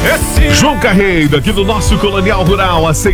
João Carreiro, aqui do nosso Colonial Rural, às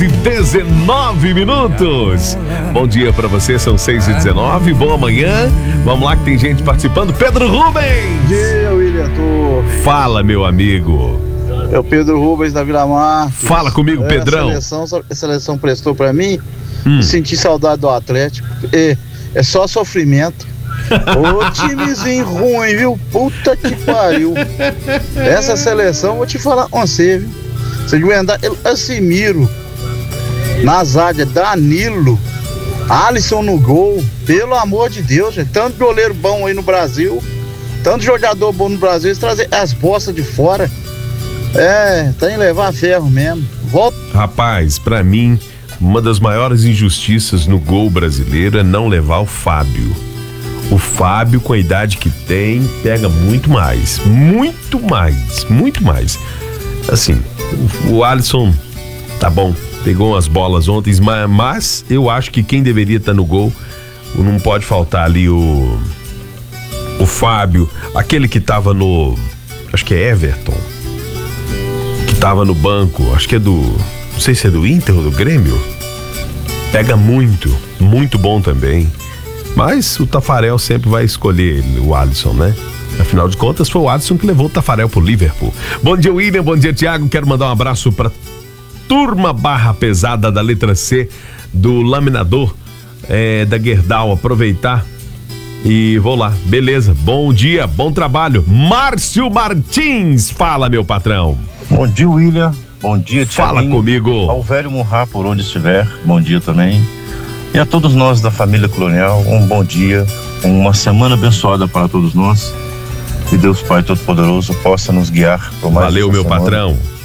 6h19. Bom dia pra você, são 6h19. Boa manhã. Vamos lá que tem gente participando. Pedro Rubens. Bom dia, William Arthur. Fala, meu amigo. É o Pedro Rubens da Vila Marques. Fala comigo, Pedrão. A seleção prestou pra mim. Senti saudade do Atlético. É só sofrimento. Ô timezinho ruim, viu? Puta que pariu. Essa seleção, vou te falar com você, viu? Você aguentar Assimiro na zaga, Danilo, Alisson no gol. Pelo amor de Deus, gente. Tanto goleiro bom aí no Brasil, tanto jogador bom no Brasil, eles trazem as bostas de fora. Tem que levar ferro mesmo. Volta. Rapaz, pra mim, uma das maiores injustiças no gol brasileiro é não levar o Fábio. O Fábio, com a idade que tem, pega muito mais. Muito mais. Muito mais. Assim, o Alisson, tá bom, pegou umas bolas ontem, mas eu acho que quem deveria estar no gol, não pode faltar ali o Fábio, aquele que tava no, acho que é Everton, que tava no banco, acho que é não sei se é do Inter ou do Grêmio. Pega muito, muito bom também. Mas o Tafarel sempre vai escolher o Alisson, né? Afinal de contas, foi o Alisson que levou o Tafarel pro Liverpool. Bom dia, William. Bom dia, Thiago. Quero mandar um abraço pra turma barra pesada da letra C do laminador da Gerdau. Aproveitar e vou lá. Beleza. Bom dia, bom trabalho. Márcio Martins. Fala, meu patrão. Bom dia, William. Bom dia, Thiago. Fala comigo. Ao velho Murra, por onde estiver. Bom dia também. E a todos nós da família Colonial, um bom dia, uma semana abençoada para todos nós. Que Deus Pai Todo-Poderoso possa nos guiar por mais Valeu, meu patrão.